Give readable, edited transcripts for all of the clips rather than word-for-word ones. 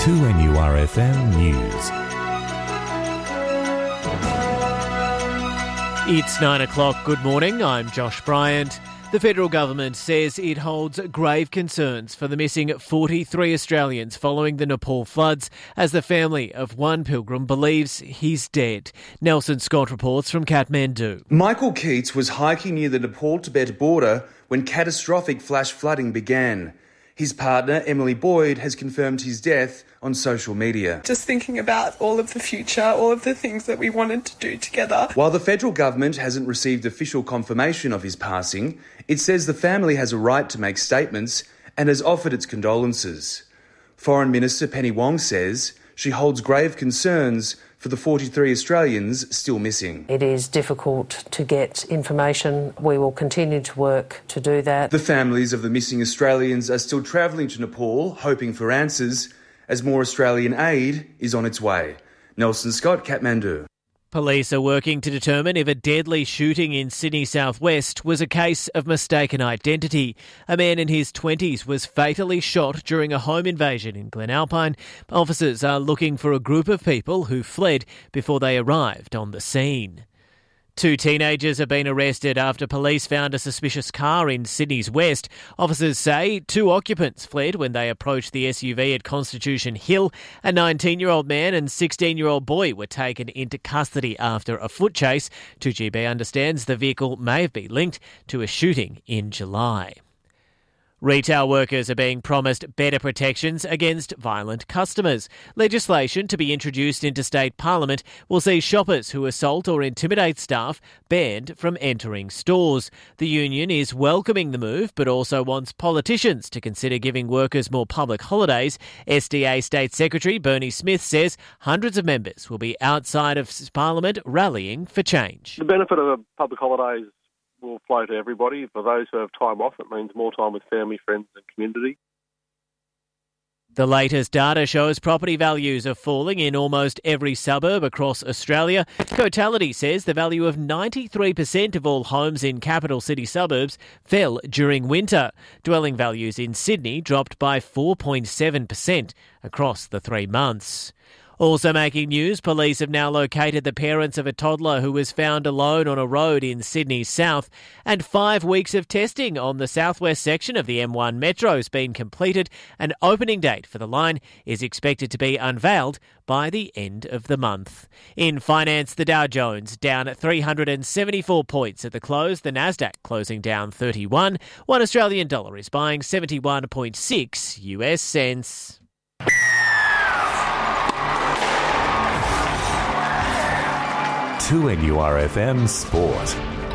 2NURFM News. It's 9 o'clock. Good morning. I'm Josh Bryant. The federal government says it holds grave concerns for the missing 43 Australians following the Nepal floods, as the family of one pilgrim believes he's dead. Nelson Scott reports from Kathmandu. Michael Keats was hiking near the Nepal-Tibet border when catastrophic flash flooding began. His partner, Emily Boyd, has confirmed his death on social media. Just thinking about all of the future, all of the things that we wanted to do together. While the federal government hasn't received official confirmation of his passing, it says the family has a right to make statements and has offered its condolences. Foreign Minister Penny Wong says she holds grave concerns for the 43 Australians still missing. It is difficult to get information. We will continue to work to do that. The families of the missing Australians are still travelling to Nepal, hoping for answers, as more Australian aid is on its way. Nelson Scott, Kathmandu. Police are working to determine if a deadly shooting in Sydney southwest was a case of mistaken identity. A man in his 20s was fatally shot during a home invasion in Glenalpine. Officers are looking for a group of people who fled before they arrived on the scene. 2 teenagers have been arrested after police found a suspicious car in Sydney's west. Officers say 2 occupants fled when they approached the SUV at Constitution Hill. A 19-year-old man and 16-year-old boy were taken into custody after a foot chase. 2GB understands the vehicle may have been linked to a shooting in July. Retail workers are being promised better protections against violent customers. Legislation to be introduced into state parliament will see shoppers who assault or intimidate staff banned from entering stores. The union is welcoming the move, but also wants politicians to consider giving workers more public holidays. SDA State Secretary Bernie Smith says hundreds of members will be outside of parliament rallying for change. The benefit of a public holidays will flow to everybody. For those who have time off, it means more time with family, friends and community. The latest data shows property values are falling in almost every suburb across Australia. Cotality says the value of 93% of all homes in capital city suburbs fell during winter. Dwelling values in Sydney dropped by 4.7% across the 3 months. Also making news, police have now located the parents of a toddler who was found alone on a road in Sydney's south, and 5 weeks of testing on the southwest section of the M1 Metro has been completed. An opening date for the line is expected to be unveiled by the end of the month. In finance, the Dow Jones down at 374 points at the close, the Nasdaq closing down 31. $1 Australian dollar is buying 71.6 US cents. To NURFM Sport.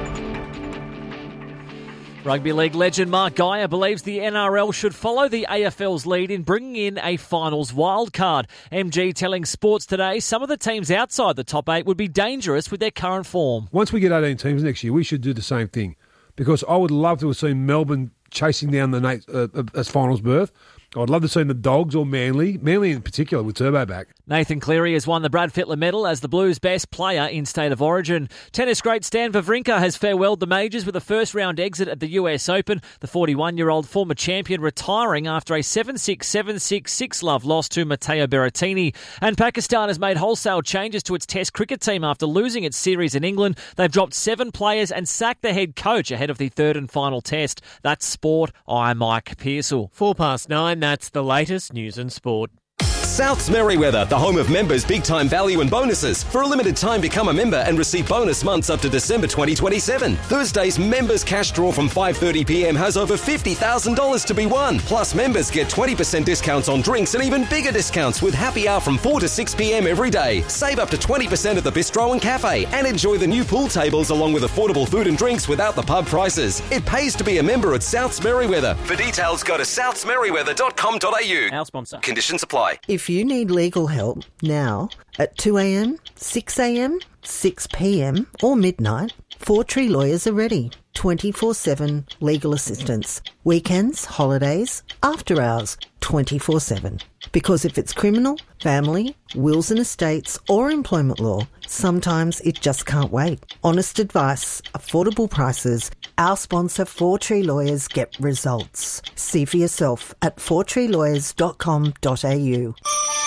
Rugby League legend Mark Geyer believes the NRL should follow the AFL's lead in bringing in a finals wildcard. MG telling Sports Today some of the teams outside the top 8 would be dangerous with their current form. Once we get 18 teams next year, we should do the same thing, because I would love to have seen Melbourne chasing down the as finals berth. I'd love to see the Dogs or Manly in particular with Turbo back. Nathan Cleary has won the Brad Fittler Medal as the Blues' best player in State of Origin. Tennis great Stan Wawrinka has farewelled the majors with a first-round exit at the US Open. The 41-year-old former champion retiring after a 7-6, 7-6, 6-love loss to Matteo Berrettini. And Pakistan has made wholesale changes to its Test cricket team after losing its series in England. They've dropped 7 players and sacked the head coach ahead of the third and final Test. That's Sport. I'm Mike Pearsall. 9:04, that's the latest news and sport. Souths Merriweather, the home of members' big-time value and bonuses. For a limited time, become a member and receive bonus months up to December 2027. Thursday's members' cash draw from 5:30pm has over $50,000 to be won. Plus, members get 20% discounts on drinks and even bigger discounts with happy hour from 4 to 6pm every day. Save up to 20% at the Bistro and Cafe and enjoy the new pool tables along with affordable food and drinks without the pub prices. It pays to be a member at Souths Merriweather. For details, go to southsmerriweather.com.au. Our sponsor. Conditions apply. If you need legal help now at 2am, 6am, 6pm or midnight, Four Tree Lawyers are ready. 24/7 legal assistance. Weekends, holidays, after hours, 24/7. Because if it's criminal, family, wills and estates or employment law, sometimes it just can't wait. Honest advice, affordable prices. Our sponsor, Four Tree Lawyers, get results. See for yourself at fourtreelawyers.com.au.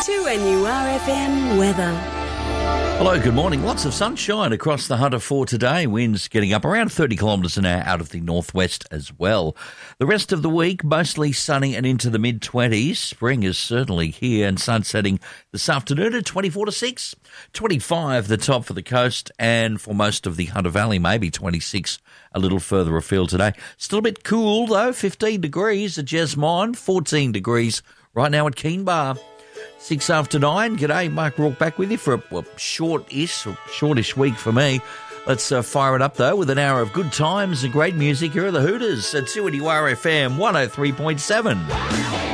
2NURFM weather. Hello, good morning. Lots of sunshine across the Hunter for today. Winds getting up around 30 kilometres an hour out of the northwest as well. The rest of the week, mostly sunny and into the mid-20s. Spring is certainly here and sun setting this afternoon at 24 to 6. 25 the top for the coast and for most of the Hunter Valley, maybe 26 a little further afield today. Still a bit cool though, 15 degrees at Jesmond, 14 degrees right now at Keenbar. 6 after 9. G'day, Mark Rourke back with you for a shortish week for me. Let's fire it up, though, with an hour of good times and great music. Here are the Hooters at 2NURFM 103.7.